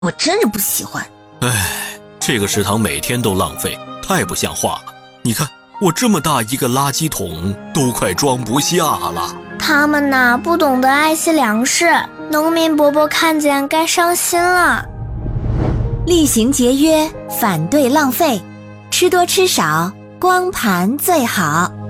我真是不喜欢。 这个食堂每天都浪费，太不像话了。你看，我这么大一个垃圾桶都快装不下了。 他们呐，不懂得爱惜粮食，农民伯伯看见该伤心了。 厉行节约，反对浪费，吃多吃少，光盘最好。